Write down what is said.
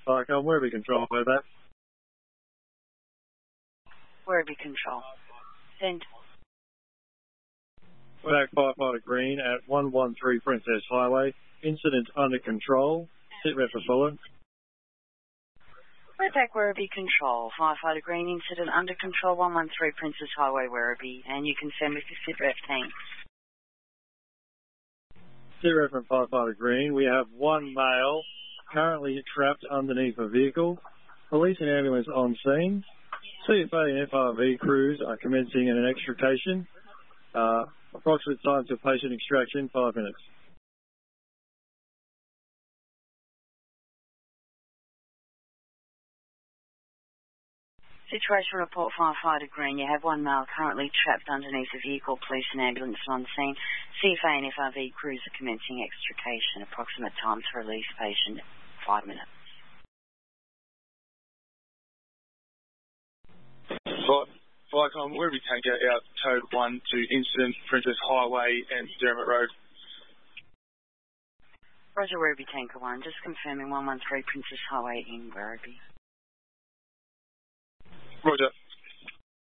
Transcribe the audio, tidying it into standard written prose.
Vicom, Werribee Control, where that? Werribee Control. Send. Back Firefighter Green at 113 Princess Highway. Incident under control. Sit rep for Fuller. Back Werribee Control. Firefighter Green, incident under control, 113 Princess Highway, Werribee. And you can send with your sit rep, thanks. Sit rep from Firefighter Green. We have one male currently trapped underneath a vehicle. Police and ambulance on scene. CFA and FRV crews are commencing an extrication. Approximate time to patient extraction, 5 minutes. Situation report, Firefighter Green. You have one male currently trapped underneath a vehicle. Police and ambulance on scene. CFA and FRV crews are commencing extrication. Approximate time to release patient, 5 minutes. Vicom, Werribee Tanker out code 1 to incident Princess Highway and Dermot Road. Roger, Werribee Tanker 1. Just confirming 113 Princess Highway in Werribee. Roger.